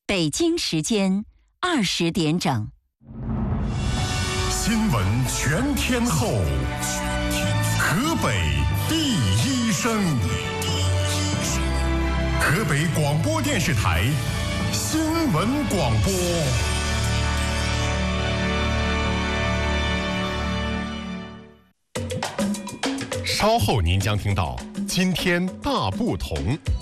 北京时间20点整。 新闻全天候，河北第一声，河北广播电视台新闻广播。稍后您将听到今天大不同。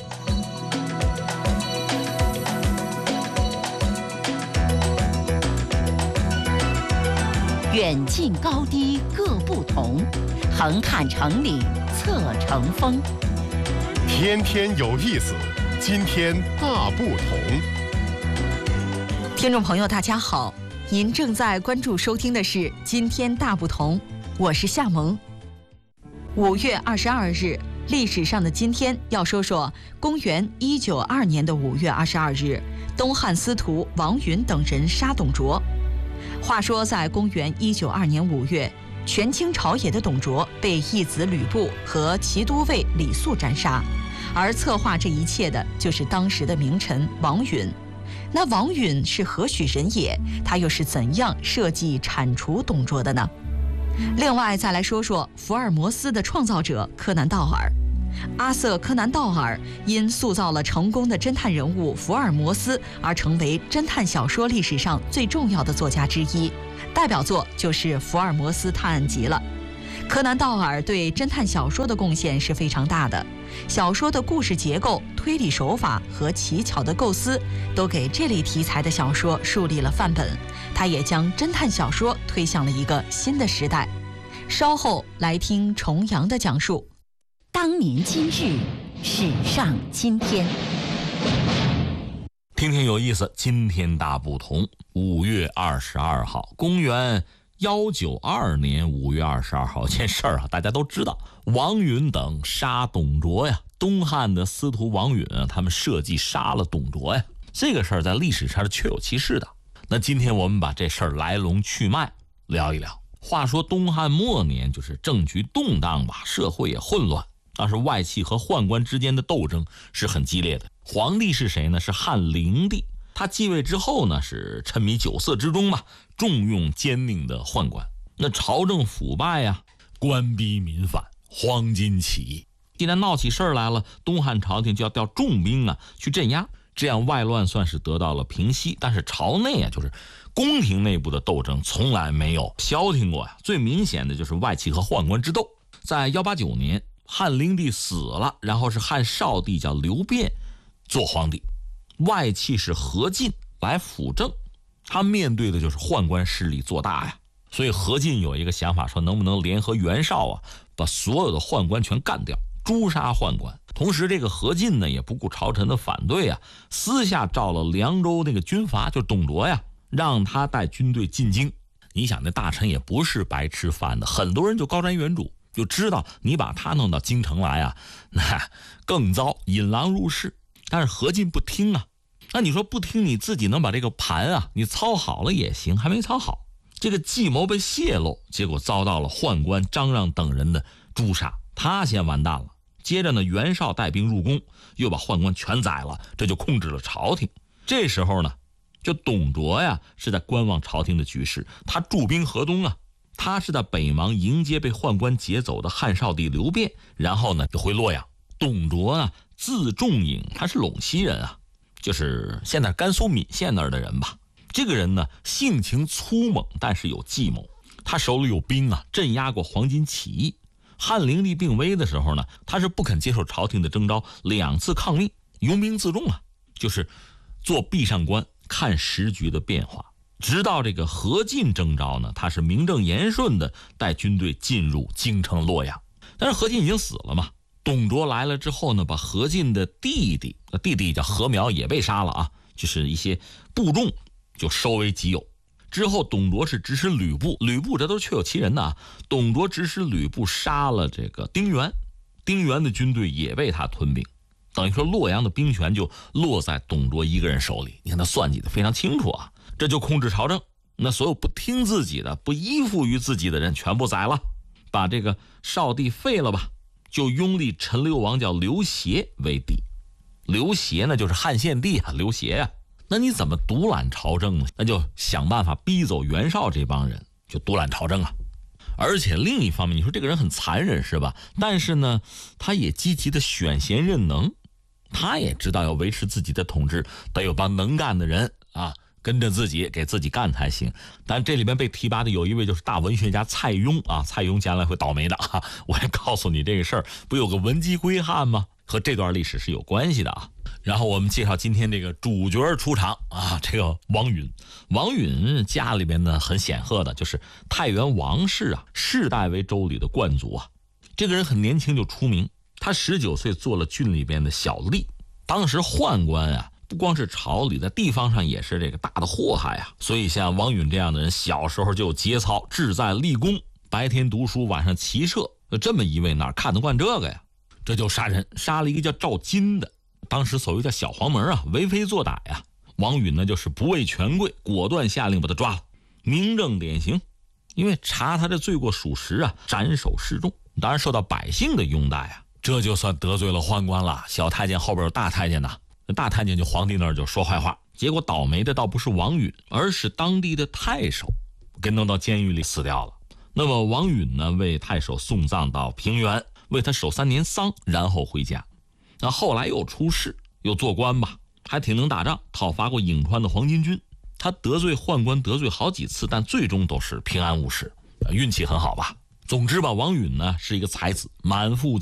远近高低各不同，横看成岭侧成峰。 天天有意思，今天大不同。 听众朋友大家好，您正在关注收听的是今天大不同，我是夏萌。5月22日，历史上的今天要说说公元192年的5月22日，东汉司徒王允等人杀董卓。话说在公元192年5月，权倾朝野的董卓被义子吕布和骑都尉李肃斩杀，而策划这一切的就是当时的名臣王允。那王允是何许人也？他又是怎样设计铲除董卓的呢？另外再来说说福尔摩斯的创造者柯南道尔。阿瑟·柯南道尔因塑造了成功的侦探人物福尔摩斯而成为侦探小说历史上最重要的作家之一，代表作就是《福尔摩斯探案集》了。柯南道尔对侦探小说的贡献是非常大的，小说的故事结构、推理手法和奇巧的构思都给这类题材的小说树立了范本，他也将侦探小说推向了一个新的时代。稍后来听重阳的讲述。 当年今日，史上今天。 听听有意思，今天大不同。5月22号，公元192年5月22号，这事儿啊，大家都知道，王允等杀董卓呀，东汉的司徒王允他们设计杀了董卓呀，这个事儿在历史上是确有其事的。那今天我们把这事儿来龙去脉聊一聊。话说东汉末年，就是政局动荡吧，社会也混乱。但是外戚和宦官之间的斗争是很激烈的。皇帝是谁呢？是汉灵帝。他继位之后呢，是沉迷酒色之中嘛，重用奸佞的宦官。那朝政腐败呀，官逼民反，黄巾起义。既然闹起事儿来了，东汉朝廷就要调重兵啊去镇压，这样外乱算是得到了平息。但是朝内啊，就是宫廷内部的斗争从来没有消停过呀。最明显的就是外戚和宦官之斗。在189年。汉灵帝死了，然后是汉少帝叫刘辩做皇帝，外戚是何进来辅政，他面对的就是宦官势力做大呀。所以何进有一个想法，说能不能联合袁绍啊，把所有的宦官全干掉，诛杀宦官。同时这个何进呢，也不顾朝臣的反对啊，私下召了凉州那个军阀，就董卓呀，让他带军队进京。你想那大臣也不是白吃饭的，很多人就高瞻远瞩，就知道你把他弄到京城来啊，那更糟，引狼入室。但是何进不听啊，那你说不听，你自己能把这个盘啊，你操好了也行，还没操好，这个计谋被泄露，结果遭到了宦官张让等人的诛杀，他先完蛋了。接着呢，袁绍带兵入宫，又把宦官全宰了，这就控制了朝廷。这时候呢，就董卓呀是在观望朝廷的局势，他驻兵河东啊。他是在北邙迎接被宦官劫走的汉少帝刘辩，然后呢就回洛阳。董卓呢字仲颖，他是陇西人啊，就是现在甘肃岷县那儿的人吧。这个人呢性情粗猛，但是有计谋。他手里有兵啊，镇压过黄巾起义。汉灵帝病危的时候呢，他是不肯接受朝廷的征召，2次抗命，拥兵自重啊，就是做壁上观，看时局的变化。直到这个何进征召呢，他是名正言顺的带军队进入京城洛阳。但是何进已经死了嘛，董卓来了之后呢，把何进的弟弟叫何苗也被杀了啊，就是一些部众就收为己有。之后董卓是指使吕布这都是确有其人的啊，董卓指使吕布杀了这个丁原的军队也被他吞并，等于说洛阳的兵权就落在董卓一个人手里。你看他算计的非常清楚啊，这就控制朝政。那所有不听自己的、不依附于自己的人全部宰了，把这个少帝废了吧，就拥立陈留王叫刘协为帝。刘协呢就是汉献帝啊，刘协啊。 那你怎么独揽朝政呢？那就想办法逼走袁绍这帮人，就独揽朝政啊。而且另一方面，你说这个人很残忍是吧？但是呢，他也积极的选贤任能，他也知道要维持自己的统治，得有帮能干的人啊，跟着自己给自己干才行。但这里边被提拔的有一位就是大文学家蔡邕啊，蔡邕将来会倒霉的啊！我也告诉你这个事儿，不有个文姬归汉吗？和这段历史是有关系的啊。然后我们介绍今天这个主角出场啊，这个王允。王允家里边呢很显赫的，就是太原王氏啊，世代为州里的冠族啊。这个人很年轻就出名，他19岁做了郡里边的小吏。当时宦官啊，不光是朝里，在地方上也是这个大的祸害啊。所以像王允这样的人，小时候就有节操，志在立功，白天读书，晚上骑射，就这么一位哪看得惯这个呀？这就杀人，杀了一个叫赵金的。当时所谓叫小黄门啊，为非作歹呀。王允呢就是不畏权贵，果断下令把他抓了，明正典刑。因为查他这罪过属实啊，斩首示众，当然受到百姓的拥戴啊。这就算得罪了宦官了。小太监后边有大太监呐，大太监就皇帝那儿就说坏话，结果倒霉的倒不是王允，而是当地的太守，给弄到监狱里死掉了。那么王允呢，为太守送葬到平原，为他守3年丧，然后回家。那后来又出仕，又做官吧，还挺能打仗，讨伐过颍川的黄巾军。他得罪宦官得罪好几次，但最终都是平安无事，运气很好吧。总之吧，王允呢是一个才子，满腹